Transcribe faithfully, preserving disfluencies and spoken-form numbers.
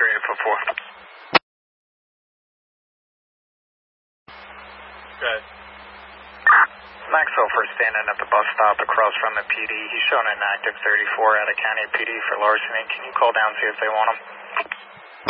three eight four four. Good. Maxwell first standing at the bus stop across from the P D. He's showing an active thirty-four out of County P D for larceny. Can you call down and see if they want him?